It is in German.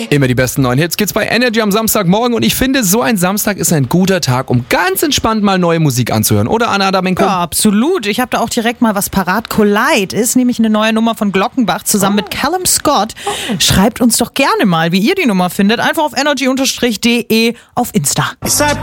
Immer die besten neuen Hits gibt's bei Energy am Samstagmorgen und ich finde, so ein Samstag ist ein guter Tag, um ganz entspannt mal neue Musik anzuhören. Oder, Anna Adamenko? Ja, absolut. Ich habe da auch direkt mal was parat. Collide ist nämlich eine neue Nummer von Glockenbach zusammen mit Callum Scott. Schreibt uns doch gerne mal, wie ihr die Nummer findet. Einfach auf energy_de auf Insta.